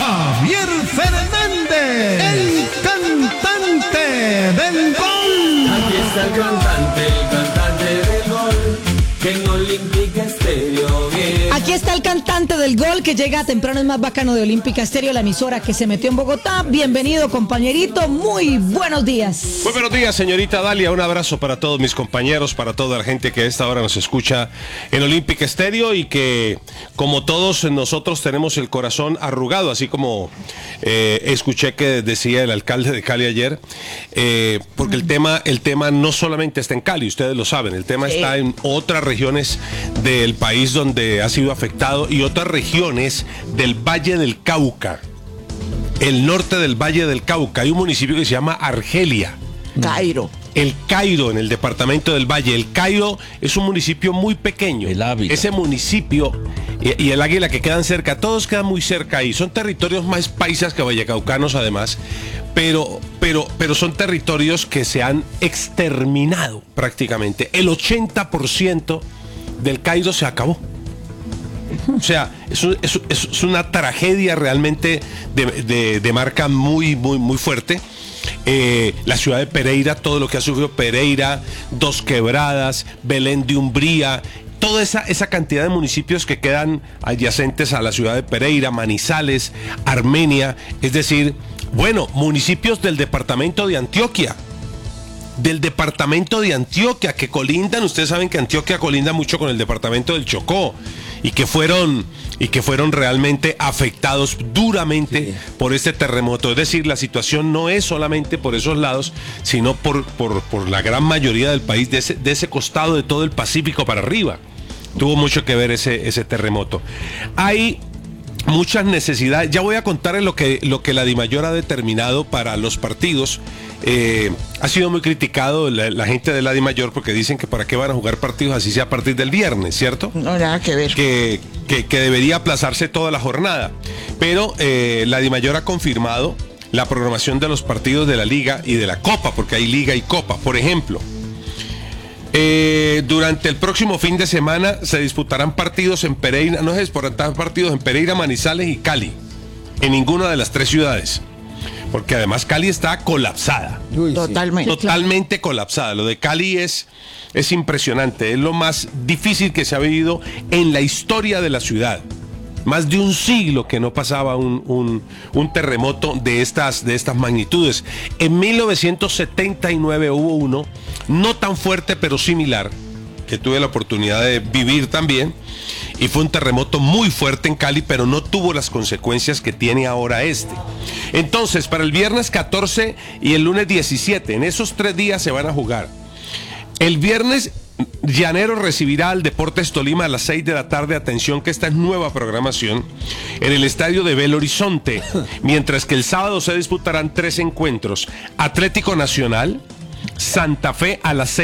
Javier Fernández, el cantante del gol. Aquí está el cantante del gol, que en Olímpica Estéreo viene. Aquí está el cantante del gol que llega temprano, es más bacano de Olímpica Estéreo, la emisora que se metió en Bogotá. Bienvenido, compañerito, muy buenos días. Muy buenos días, señorita Dalia, un abrazo para todos mis compañeros, para toda la gente que a esta hora nos escucha en Olímpica Estéreo y que, como todos nosotros, tenemos el corazón arrugado, así como escuché que decía el alcalde de Cali ayer, porque el tema no solamente está en Cali, ustedes lo saben, el tema está en otras regiones del país donde ha sido afectado y otras regiones del Valle del Cauca, el norte del Valle del Cauca. Hay un municipio que se llama Argelia. Cairo. El Cairo, en el departamento del Valle. El Cairo es un municipio muy pequeño. El Ávila. Ese municipio y el Águila que quedan cerca, todos quedan muy cerca ahí. Son territorios más paisas que vallecaucanos además, pero son territorios que se han exterminado prácticamente. El 80% del Cairo se acabó. O sea, es una tragedia realmente de marca muy fuerte. La ciudad de Pereira, todo lo que ha sufrido Pereira, Dos Quebradas, Belén de Umbría, toda esa cantidad de municipios que quedan adyacentes a la ciudad de Pereira, Manizales, Armenia, es decir, bueno, municipios del departamento de Antioquia. Que colindan, ustedes saben que Antioquia colinda mucho con el departamento del Chocó y que fueron realmente afectados duramente por este terremoto. Es decir, la situación no es solamente por esos lados, sino por la gran mayoría del país, de ese costado de todo el Pacífico para arriba. Tuvo mucho que ver ese terremoto. Hay muchas necesidades. Ya voy a contarles lo que la DIMAYOR ha determinado para los partidos. Ha sido muy criticado la gente de la DIMAYOR porque dicen que para qué van a jugar partidos así sea a partir del viernes, ¿cierto? No, nada que ver. Que debería aplazarse toda la jornada. Pero la DIMAYOR ha confirmado la programación de los partidos de la Liga y de la Copa, porque hay Liga y Copa. Por ejemplo, durante el próximo fin de semana se disputarán partidos en Pereira, no se disputarán partidos en Pereira, Manizales y Cali, en ninguna de las tres ciudades, porque además Cali está colapsada. Uy, Totalmente colapsada. Lo de Cali es impresionante, es lo más difícil que se ha vivido en la historia de la ciudad. Más de un siglo que no pasaba un terremoto de estas magnitudes. En 1979 hubo uno, no tan fuerte pero similar, que tuve la oportunidad de vivir también, y fue un terremoto muy fuerte en Cali, pero no tuvo las consecuencias que tiene ahora este. Entonces, para el viernes 14 y el lunes 17, en esos 3 días se van a jugar. El viernes, Llanero recibirá al Deportes Tolima a las 6 de la tarde, atención que esta es nueva programación, en el estadio de Belo Horizonte, mientras que el sábado se disputarán 3 encuentros, Atlético Nacional, Santa Fe a las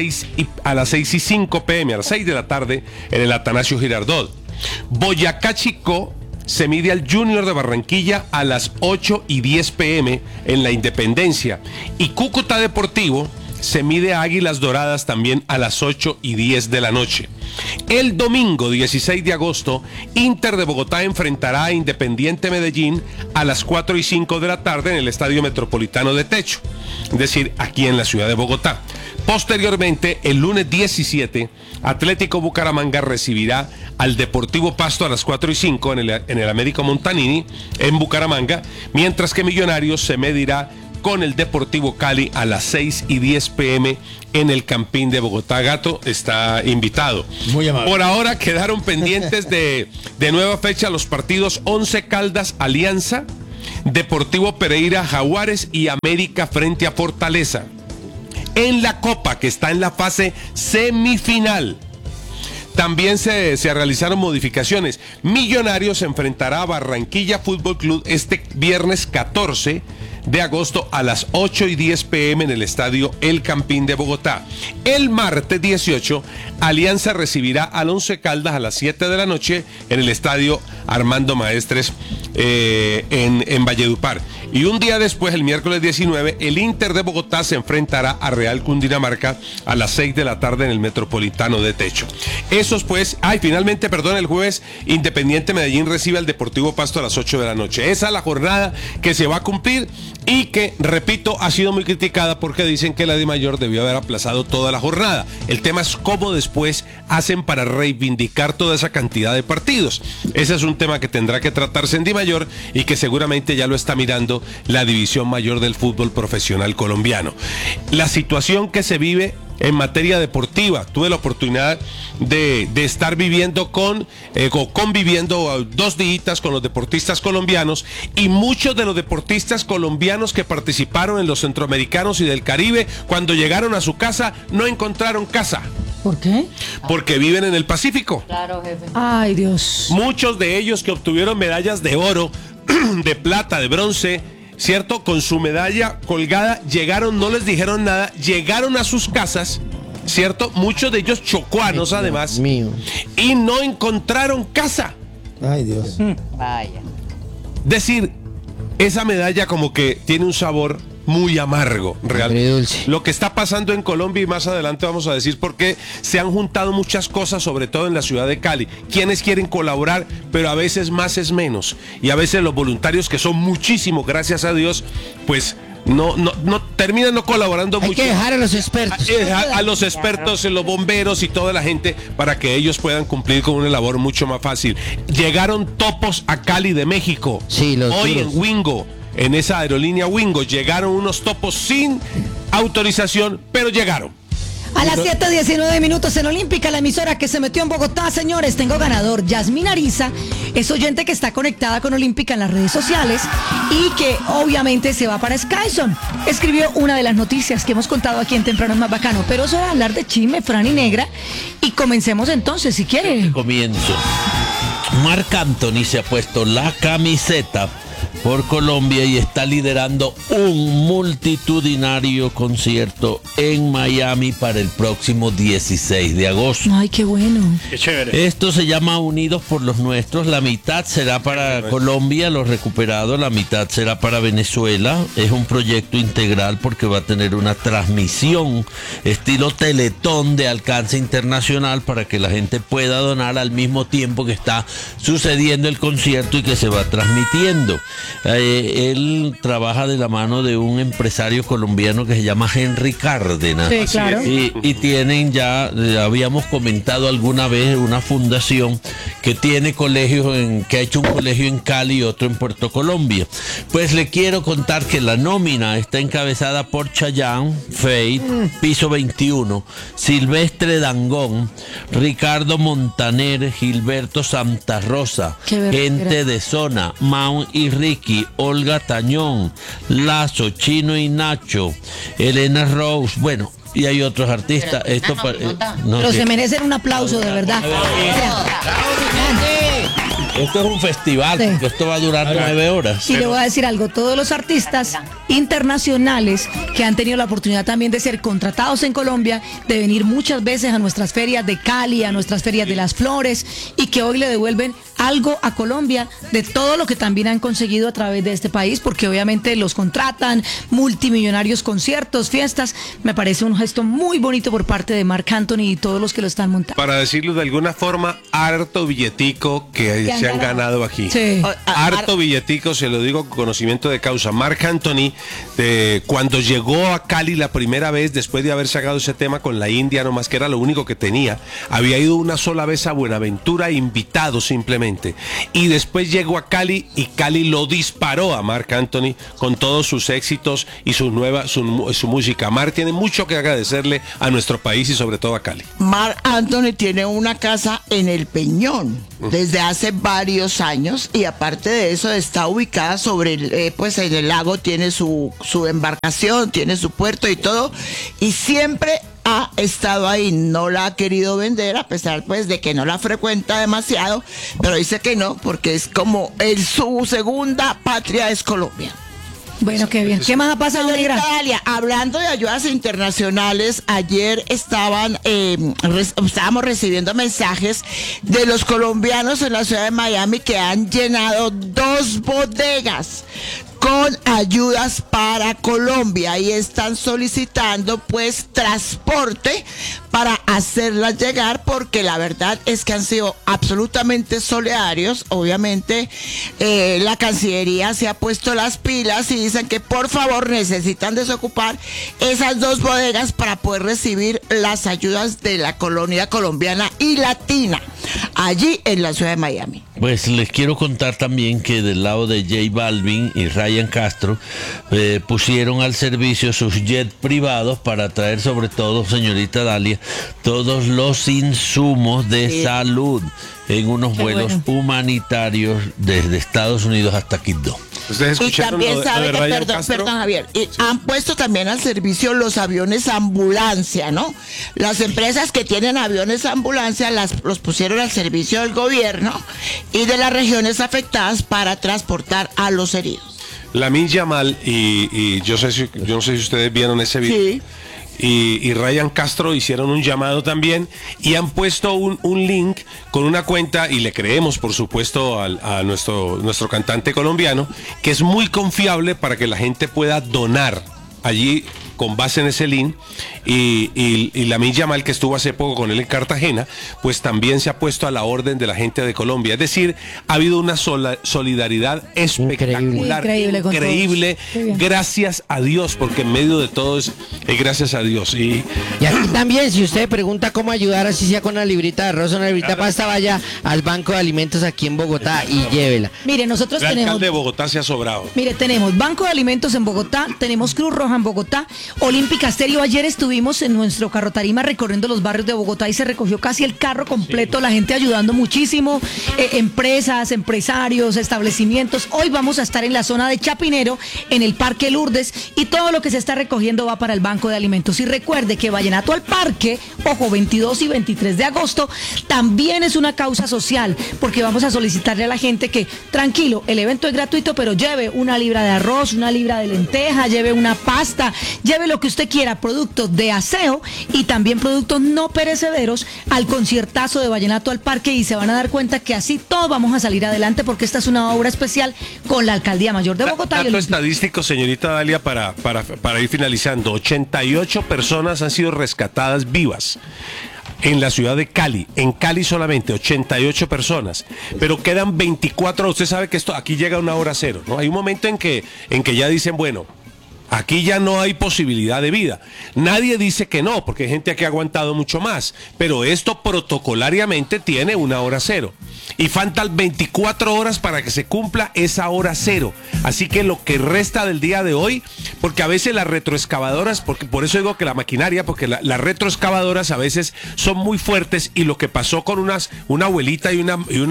6:05 p.m, a las 6 de la tarde en el Atanasio Girardot. Boyacá Chicó se mide al Junior de Barranquilla a las 8:10 p.m. en la Independencia, y Cúcuta Deportivo se mide a Águilas Doradas también a las 8:10 de la noche. El domingo 16 de agosto, Inter de Bogotá enfrentará a Independiente Medellín a las 4:05 de la tarde en el Estadio Metropolitano de Techo, es decir, aquí en la ciudad de Bogotá. Posteriormente, el lunes 17, Atlético Bucaramanga recibirá al Deportivo Pasto a las 4:05 en el Américo Montanini en Bucaramanga, mientras que Millonarios se medirá con el Deportivo Cali a las 6:10 p.m. en el Campín de Bogotá. Gato está invitado. Muy amable. Por ahora quedaron pendientes de nueva fecha los partidos 11 Caldas Alianza, Deportivo Pereira Jaguares y América frente a Fortaleza. En la Copa, que está en la fase semifinal, también se realizaron modificaciones. Millonarios se enfrentará a Barranquilla Fútbol Club este viernes 14 de agosto a las 8:10 p.m. en el estadio El Campín de Bogotá. El martes 18, Alianza recibirá al Once Caldas a las 7 de la noche en el estadio Armando Maestres en Valledupar. Y un día después, el miércoles 19, el Inter de Bogotá se enfrentará a Real Cundinamarca a las 6 de la tarde en el Metropolitano de Techo. Esos pues, finalmente, el jueves Independiente Medellín recibe al Deportivo Pasto a las 8 de la noche. Esa es la jornada que se va a cumplir y que, repito, ha sido muy criticada porque dicen que la DIMAYOR debió haber aplazado toda la jornada. El tema es cómo después hacen para reivindicar toda esa cantidad de partidos. Ese es un tema que tendrá que tratarse en DIMAYOR y que seguramente ya lo está mirando la División Mayor del fútbol profesional colombiano. La situación que se vive en materia deportiva, tuve la oportunidad de estar viviendo conviviendo 2 días con los deportistas colombianos, y muchos de los deportistas colombianos que participaron en los centroamericanos y del Caribe, cuando llegaron a su casa, no encontraron casa. ¿Por qué? Porque viven en el Pacífico. Claro, jefe. Ay, Dios. Muchos de ellos que obtuvieron medallas de oro, de plata, de bronce, ¿cierto? Con su medalla colgada, llegaron, no les dijeron nada, llegaron a sus casas, ¿cierto? Muchos de ellos chocuanos, además, y no encontraron casa. Ay, Dios. Vaya. Decir, esa medalla como que tiene un sabor muy amargo, realmente. Lo que está pasando en Colombia, y más adelante vamos a decir por qué se han juntado muchas cosas, sobre todo en la ciudad de Cali. Quienes quieren colaborar, pero a veces más es menos. Y a veces los voluntarios, que son muchísimos, gracias a Dios, pues no terminan no colaborando mucho. Hay que dejar a los expertos. A los expertos, los bomberos y toda la gente, para que ellos puedan cumplir con una labor mucho más fácil. Llegaron topos a Cali de México. Sí, los hoy duros. en Wingo. En esa aerolínea Wingo llegaron unos topos sin autorización, pero llegaron. A las 7:19 en Olímpica, la emisora que se metió en Bogotá, señores, tengo ganador. Yasmín Ariza es oyente que está conectada con Olímpica en las redes sociales y que obviamente se va para Skyson. Escribió una de las noticias que hemos contado aquí en Temprano es Más Bacano, pero eso de hablar de chisme, Fran y Negra, y comencemos entonces, si quiere. Comienzo. Marc Anthony se ha puesto la camiseta por Colombia y está liderando un multitudinario concierto en Miami para el próximo 16 de agosto. Ay, qué bueno. Qué chévere. Esto se llama Unidos por los Nuestros. La mitad será para Colombia, los recuperados, la mitad será para Venezuela. Es un proyecto integral porque va a tener una transmisión estilo Teletón de alcance internacional para que la gente pueda donar al mismo tiempo que está sucediendo el concierto y que se va transmitiendo. Él trabaja de la mano de un empresario colombiano que se llama Henry Cárdenas. Sí, claro. Y tienen ya, habíamos comentado alguna vez, una fundación que tiene colegios, que ha hecho un colegio en Cali y otro en Puerto Colombia. Pues le quiero contar que la nómina está encabezada por Chayanne, Faith, Piso 21, Silvestre Dangond, Ricardo Montaner, Gilberto Santa Rosa, Qué verdadera. Gente de Zona, Maun y Ricky, Olga Tañón, Lazo, Chino y Nacho, Elena Rose, bueno, y hay otros artistas. Esto no, Pero sí. se merecen un aplauso, de verdad. Esto es un festival, Sí. porque esto va a durar 9 horas. Y le voy a decir algo, todos los artistas internacionales que han tenido la oportunidad también de ser contratados en Colombia, de venir muchas veces a nuestras ferias de Cali, a nuestras ferias de las flores, y que hoy le devuelven algo a Colombia de todo lo que también han conseguido a través de este país, porque obviamente los contratan, multimillonarios conciertos, fiestas. Me parece un gesto muy bonito por parte de Marc Anthony y todos los que lo están montando. Para decirlo de alguna forma, harto billetico que se han ganado aquí. Sí. Harto billetico, se lo digo con conocimiento de causa. Marc Anthony, cuando llegó a Cali la primera vez, después de haber sacado ese tema con la India, nomás que era lo único que tenía, había ido una sola vez a Buenaventura, invitado simplemente. Y después llegó a Cali y Cali lo disparó a Marc Anthony con todos sus éxitos y su música. Marc tiene mucho que agradecerle a nuestro país y sobre todo a Cali. Marc Anthony tiene una casa en El Peñón desde hace varios años y aparte de eso está ubicada sobre pues en el lago, tiene su embarcación, tiene su puerto y todo, y siempre ha estado ahí. No la ha querido vender a pesar pues de que no la frecuenta demasiado, pero dice que no, porque es como su segunda patria es Colombia. Bueno, qué bien. ¿Qué más ha pasado, Señorita Negra? Dalia, hablando de ayudas internacionales, ayer estábamos recibiendo mensajes de los colombianos en la ciudad de Miami que han llenado 2 bodegas con ayudas para Colombia y están solicitando pues transporte para hacerlas llegar, porque la verdad es que han sido absolutamente solidarios. Obviamente la Cancillería se ha puesto las pilas y dicen que por favor necesitan desocupar esas 2 bodegas para poder recibir las ayudas de la colonia colombiana y latina allí en la ciudad de Miami. Pues les quiero contar también que del lado de J Balvin y Ryan Castro pusieron al servicio sus jets privados para traer, sobre todo, señorita Dalia, todos los insumos de salud en unos vuelos humanitarios desde Estados Unidos hasta Quito. ¿Ustedes Y escucharon también lo de saben que, Ryan Castro? perdón Javier, y han puesto también al servicio los aviones ambulancia, ¿no? Las empresas que tienen aviones ambulancia los pusieron al servicio del gobierno y de las regiones afectadas para transportar a los heridos. Lamine Yamal y yo no sé si ustedes vieron ese video. Sí. Y Ryan Castro hicieron un llamado también y han puesto un link con una cuenta, y le creemos por supuesto a nuestro cantante colombiano, que es muy confiable para que la gente pueda donar allí con base en ese link. Y Lamine Yamal, que estuvo hace poco con él en Cartagena, pues también se ha puesto a la orden de la gente de Colombia. Es decir, ha habido una solidaridad espectacular, increíble. Gracias a Dios, porque en medio de todo es gracias a Dios. Y aquí también, si usted pregunta cómo ayudar, así sea con una librita de arroz o una librita de pasta, vaya al Banco de Alimentos aquí en Bogotá y llévela. Mire, nosotros el tenemos... alcalde de Bogotá se ha sobrado. Mire, tenemos Banco de Alimentos en Bogotá, tenemos Cruz Roja en Bogotá, Olímpica Estéreo. Ayer estuvimos en nuestro carro tarima recorriendo los barrios de Bogotá y se recogió casi el carro completo, la gente ayudando muchísimo, empresas, empresarios, establecimientos. Hoy vamos a estar en la zona de Chapinero, en el Parque Lourdes, y todo lo que se está recogiendo va para el Banco de Alimentos. Y recuerde que Vallenato al Parque, ojo, 22 y 23 de agosto, también es una causa social, porque vamos a solicitarle a la gente que, tranquilo, el evento es gratuito, pero lleve una libra de arroz, una libra de lenteja, lleve una pasta, lleve lo que usted quiera, productos de aseo y también productos no perecederos al conciertazo de Vallenato al Parque, y se van a dar cuenta que así todos vamos a salir adelante, porque esta es una obra especial con la Alcaldía Mayor de Bogotá. Dato estadístico, señorita Dalia, para ir finalizando. 88 personas han sido rescatadas vivas en la ciudad de Cali. En Cali solamente 88 personas, pero quedan 24. Usted sabe que esto aquí llega a una hora cero, ¿no? Hay un momento en que ya dicen, bueno, aquí ya no hay posibilidad de vida. Nadie dice que no, porque hay gente que ha aguantado mucho más, pero esto protocolariamente tiene una hora cero. Y faltan 24 horas para que se cumpla esa hora cero. Así que lo que resta del día de hoy, porque a veces las retroexcavadoras, porque por eso digo que la maquinaria, porque las retroexcavadoras a veces son muy fuertes, y lo que pasó con una abuelita y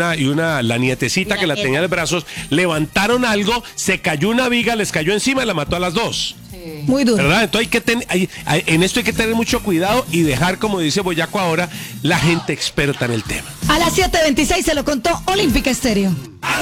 la nietecita que la tenía en los brazos, levantaron algo, se cayó una viga, les cayó encima y la mató a las dos. Muy duro. ¿Verdad? Entonces en esto hay que tener mucho cuidado y dejar, como dice Boyaco ahora, la gente experta en el tema. A las 7:26 se lo contó Olímpica Estéreo.